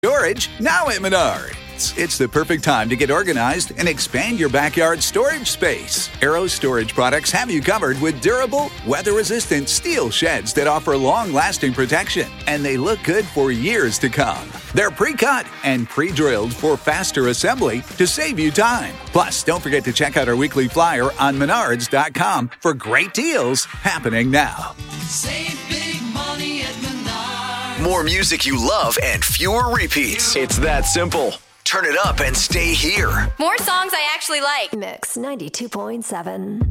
Storage, now at Menards. It's the perfect time to get organized and expand your backyard storage space. Arrow Storage products have you covered with durable, weather-resistant steel sheds that offer long-lasting protection, and they look good for years to come. They're pre-cut and pre-drilled for faster assembly to save you time. Plus, don't forget to check out our weekly flyer on Menards.com for great deals happening now. Save big money at Menards. More music you love and fewer repeats. It's that simple. Turn it up and stay here. More songs I actually like. Mix 92.7.